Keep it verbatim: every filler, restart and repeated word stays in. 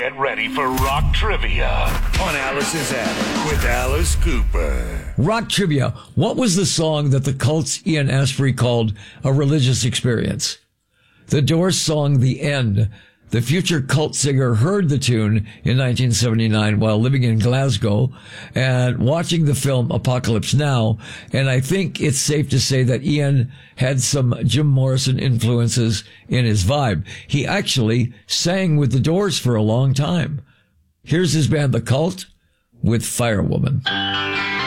Get ready for rock trivia on Alice's Attic with Alice Cooper. Rock trivia. What was the song that the Cult's Ian Astbury called a religious experience? The Doors' song The End. The future Cult singer heard the tune in nineteen seventy-nine while living in Glasgow and watching the film Apocalypse Now, and I think it's safe to say that Ian had some Jim Morrison influences in his vibe. He actually sang with the Doors for a long time. Here's his band, The Cult, with Firewoman.